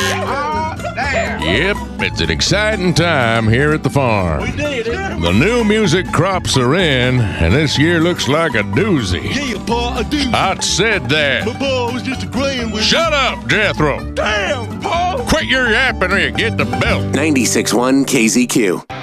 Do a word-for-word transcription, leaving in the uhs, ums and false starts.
Oh, damn. Yep, it's an exciting time here at the farm. We did it. The new music crops are in, and this year looks like a doozy. Yeah, Paul, I do. I said that. But Paul, I was just agreeing with Shut up, Jethro. Damn, Paul. Quit your yapping or you get the belt. ninety-six point one K Z Q.